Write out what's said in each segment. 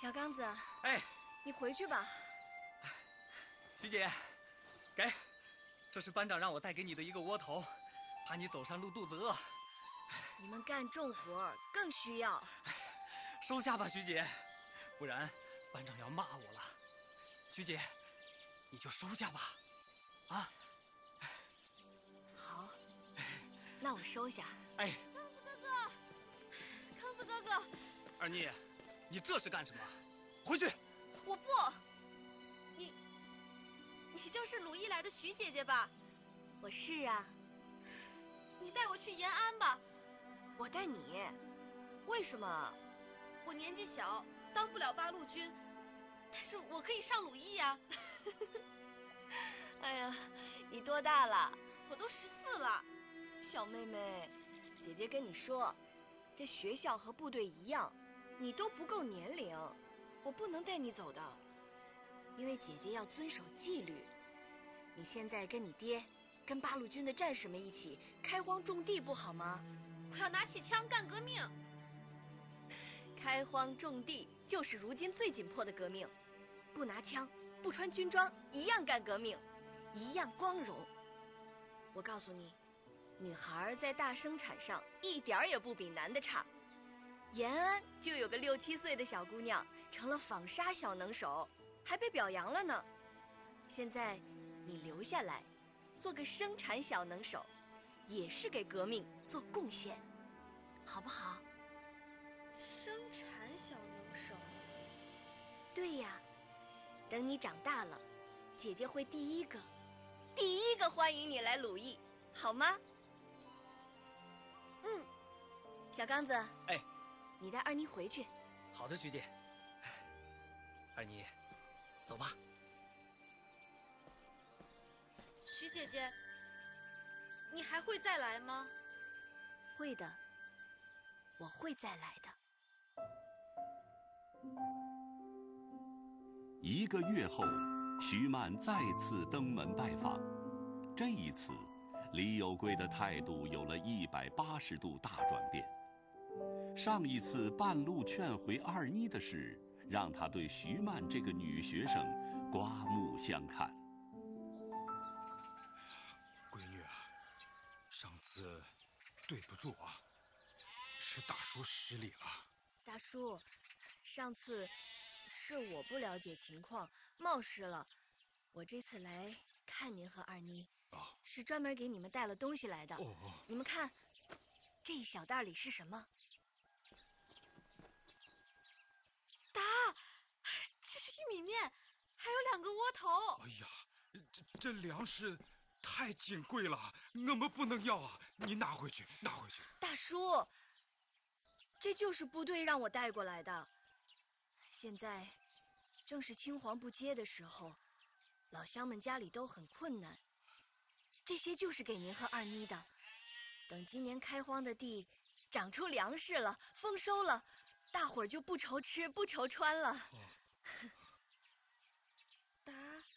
小刚子， 哎， 你回去吧。 徐姐，给，这是班长让我带给你的一个窝头，怕你走山路肚子饿。 你们干重活更需要。 收下吧，徐姐，不然班长要骂我了。徐姐，你就收下吧，啊。 好，那我收下。 哎， 康子哥哥， 二妮，你这是干什么？回去！ 我不。你就是鲁艺来的徐姐姐吧？ 我是啊。 你带我去延安吧。 我带你？为什么？ 我年纪小，当不了八路军，但是我可以上鲁艺呀。 哎呀，你多大了？ 我都14了。 小妹妹，姐姐跟你说，这学校和部队一样，你都不够年龄，我不能带你走的，因为姐姐要遵守纪律。你现在跟你爹，跟八路军的战士们一起开荒种地，不好吗？ 我要拿起枪干革命。 开荒种地就是如今最紧迫的革命，不拿枪，不穿军装，一样干革命，一样光荣。我告诉你，女孩在大生产上一点儿也不比男的差。延安就有个6、7岁的小姑娘成了纺纱小能手，还被表扬了呢。现在你留下来，做个生产小能手，也是给革命做贡献，好不好？ 生产小能手。 对呀，等你长大了，姐姐会第一个欢迎你来鲁艺，好吗？小刚子， 哎， 你带二妮回去。 好的，徐姐。二妮，走吧。 徐姐姐，你还会再来吗？ 会的，我会再来的。 1个月后，徐曼再次登门拜访。这一次，李有贵的态度有了180度大转变。上一次半路劝回二妮的事，让他对徐曼这个女学生刮目相看。 闺女啊，上次对不住啊，是大叔失礼了。 大叔，上次是我不了解情况，冒失了。我这次来看您和二妮，是专门给你们带了东西来的。你们看，这一小袋里是什么？ 这是玉米面，还有2个窝头。 哎呀，这粮食太金贵了，我们不能要啊！你拿回去，拿回去。 大叔，这就是部队让我带过来的。现在正是青黄不接的时候，老乡们家里都很困难，这些就是给您和二妮的。等今年开荒的地长出粮食了，丰收了，大伙儿就不愁吃不愁穿了。达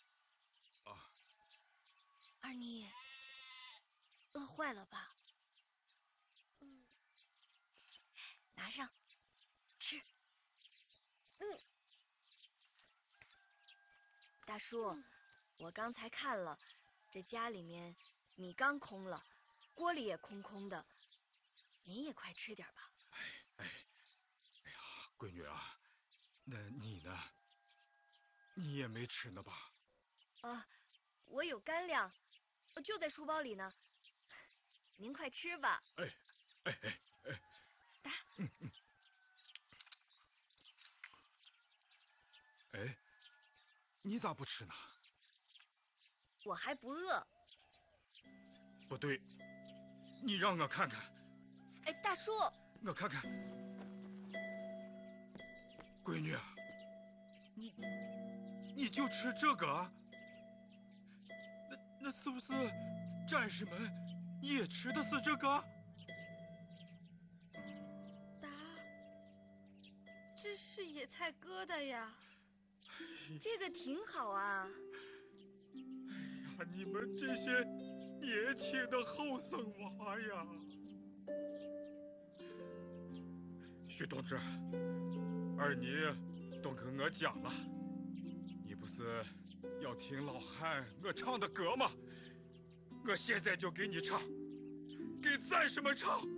二妮，饿坏了吧？拿上，吃。大叔，我刚才看了，这家里面米缸空了，锅里也空空的，您也快吃点吧。 哎呀，闺女啊，那你呢？你也没吃呢吧？ 我有干粮，就在书包里呢。您快吃吧。达。 你咋不吃呢？ 我还不饿。 不对，你让我看看。 大叔， 我看看。闺女啊，你就吃这个？那是不是战士们也吃的是这个？ 达，这是野菜疙瘩呀。 这个挺好啊。 哎呀，你们这些年轻的后生娃呀！徐同志，二妮都跟我讲了，你不是要听老汉我唱的歌吗？我现在就给你唱，给咱什么唱？